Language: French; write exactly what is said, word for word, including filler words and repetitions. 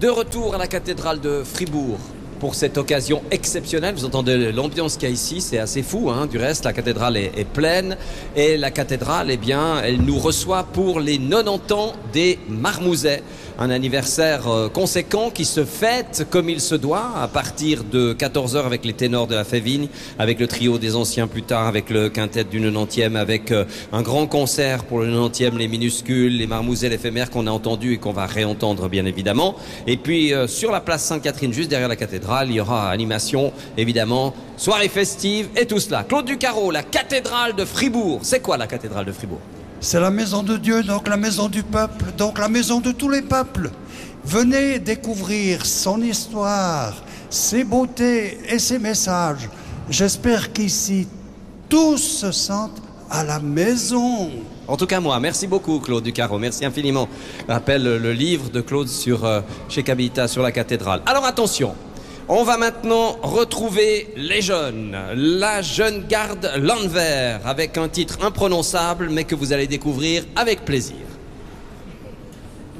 De retour à la cathédrale de Fribourg pour cette occasion exceptionnelle. Vous entendez l'ambiance qu'il y a ici, c'est assez fou, hein. Du reste, la cathédrale est, est pleine et la cathédrale, eh bien, elle nous reçoit pour les quatre-vingt-dix ans des Marmousets. Un anniversaire euh, conséquent qui se fête comme il se doit à partir de quatorze heures avec les ténors de la Févigne, avec le trio des anciens plus tard, avec le quintet du quatre-vingtième, avec euh, un grand concert pour le quatre-vingtième, les minuscules, les Marmousets, l'éphémère qu'on a entendu et qu'on va réentendre bien évidemment. Et puis euh, sur la place Sainte-Catherine, juste derrière la cathédrale, il y aura animation évidemment, soirée festive et tout cela. Claude Ducarreau, la cathédrale de Fribourg. C'est quoi la cathédrale de Fribourg ? C'est la maison de Dieu, donc la maison du peuple, donc la maison de tous les peuples. Venez découvrir son histoire, ses beautés et ses messages. J'espère qu'ici, tous se sentent à la maison. En tout cas, moi, merci beaucoup, Claude Ducarreau. Merci infiniment. Je rappelle le livre de Claude sur, euh, chez Kabita sur la cathédrale. Alors attention, on va maintenant retrouver les jeunes, la jeune garde Landwehr, avec un titre imprononçable, mais que vous allez découvrir avec plaisir.